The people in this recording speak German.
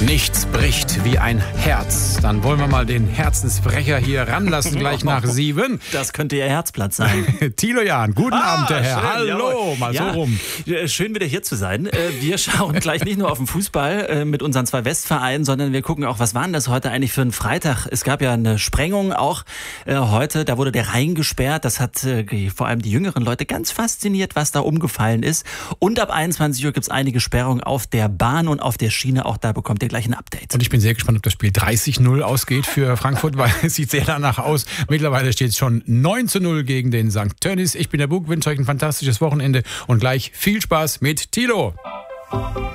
Nichts bricht wie ein Herz. Dann wollen wir mal den Herzensbrecher hier ranlassen, gleich nach 7. Das könnte Ihr Herzblatt sein. Thilo Jahn, guten Abend, der Herr. Schön, Hallo, jawohl. mal so rum. Schön wieder hier zu sein. Wir schauen gleich nicht nur auf den Fußball mit unseren 2 Westvereinen, sondern wir gucken auch, was war denn das heute eigentlich für ein Freitag? Es gab ja eine Sprengung auch heute, da wurde der Rhein gesperrt. Das hat vor allem die jüngeren Leute ganz fasziniert, was da umgefallen ist. Und ab 21 Uhr gibt es einige Sperrungen auf der Bahn und auf der Schiene. Auch da bekommt ihr gleich ein Update. Und ich bin sehr gespannt, ob das Spiel 30-0 ausgeht für Frankfurt, weil es sieht sehr danach aus. Mittlerweile steht es schon 9-0 gegen den St. Tönnies. Ich bin der Bug, wünsche euch ein fantastisches Wochenende und gleich viel Spaß mit Thilo.